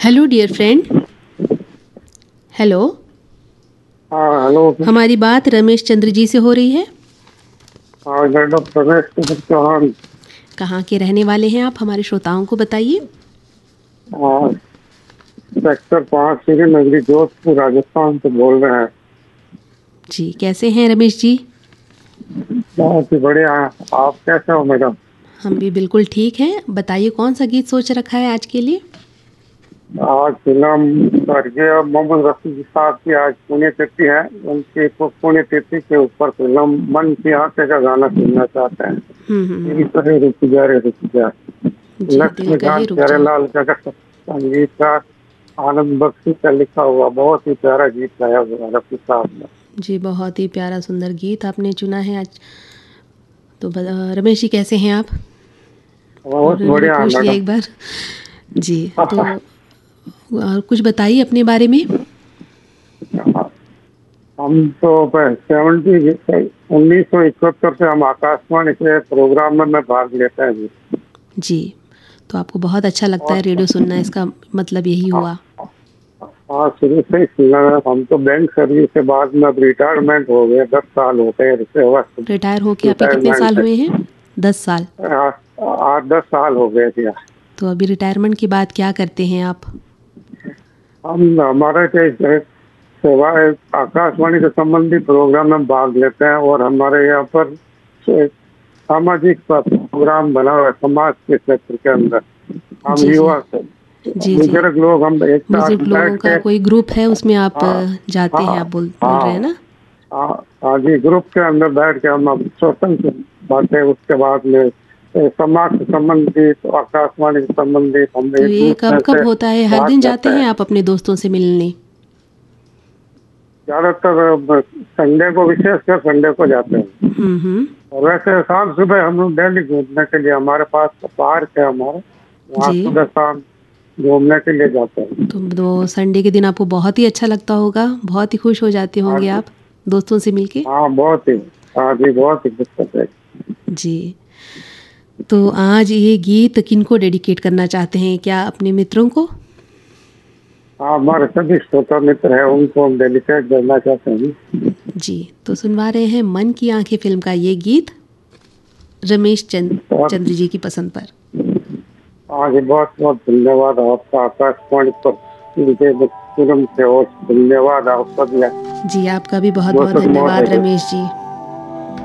Hello dear friend. Hello. हाँ hello. हमारी बात रमेश चंद्र जी से हो रही है। हाँ डॉक्टर रमेश चंद्र चौहान। कहाँ के रहने वाले हैं आप, हमारे श्रोताओं को बताइए। हाँ, सेक्टर 5 श्रीनगरी जोधपुर राजस्थान से बोल रहे हैं। जी, कैसे हैं रमेश जी? बहुत ही बढ़िया है। आप कैसे हो मैडम? हम भी बिल्कुल ठीक हैं। बताइए कौन सा गीत सोच रखा है आज के लिए? आज फिल्म स्वर्गीय मोहम्मद रफी जी साहब की आज पुण्यतिथि है। उनकी पुण्यतिथि के ऊपर फिल्म मन की आंखें का गाना सुनना चाहते हैं। हम्म। दिल करे रुक जा रे रुक जा। जी, दिल कहे लक्ष्मीकांत रुक जा। प्यारेलाल का संगीतकार आनंद बख्शी का लिखा हुआ बहुत ही प्यारा गीत गाया हुआ रफी साहब ने। जी, बहुत ही प्यारा सुंदर गीत आपने चुना है आज। तो रमेश जी कैसे हैं आप? बहुत मैंने बढ़िया है पूछ लिया मैडम। एक बार। जी, तो और कुछ बताइए अपने बारे में। हम तो 1971 से हम आकाशवाणी के प्रोग्राम में भाग लेते हैं जी। जी, तो आपको बहुत अच्छा लगता है और रेडियो सुनना, इसका मतलब यही हुआ। हाँ, शुरू से ही सुना है। हम तो बैंक सर्विस के बाद में अब रिटायरमेंट हो गए, 10 साल हो गए सेवा रिटायर होके आपके कितने रिटायरमेंट साल से। हुए हैं? 10 साल। 8-10 साल हो गए थे। तो अभी रिटायरमेंट के बाद क्या करते हैं आप? हम हमारे के सेवा आकाशवाणी से संबंधित प्रोग्राम में भाग लेते हैं और हमारे यहाँ पर एक सामाजिक प्रोग्राम बना हुआ है समाज के क्षेत्र के अंदर। हम जी जी। युवा से जी जी। बुजुर्ग लोग हम एक साथ बुजुर्ग लोगों बैठ का के। कोई ग्रुप है, उसमें आप हाँ जाते हैं, हाँ आप बोल रहे हैं हाँ ना? हाँ हाँ जी, ग्रुप के अंदर बैठ के हम अब स्वतंत्र बातें, उसके बाद में समाज से संबंधित आकाशवाणी से संबंधित हम तो एक ये कब दूसरे कब से होता है? हर बात दिन जाते करते हैं हैं। आप अपने दोस्तों से मिलने? ज्यादातर संडे को, विशेषकर संडे को जाते हैं। हम्म। और वैसे शाम सुबह हम लोग डेली घूमने के लिए, हमारे पास पार्क है हमारे, वहाँ जी। सुबह शाम घूमने के लिए जाते हैं। तो संडे के दिन आपको बहुत ही अच्छा लगता होगा, बहुत ही खुश हो जाते हाँ होंगे जी। आप दोस्तों से मिलके। हाँ बहुत ही। हाँ जी, बहुत ही दिक्कत है। जी, तो आज ये गीत किनको डेडिकेट करना चाहते हैं? क्या अपने मित्रों को? हाँ, हमारे सभी श्रोता मित्र है, उनको हम डेडिकेट करना चाहते हैं। जी, तो सुनवा रहे हैं मन की आंखें फिल्म का ये गीत रमेश और चंद्र जी की पसंद पर। आगे बहुत बहुत धन्यवाद आपका आकाशवाणी पर इनके तुरंत से, और धन्यवाद आपका भी। जी, आपका भी बहुत बहुत दर्शक धन्यवाद महोदय। रमेश जी।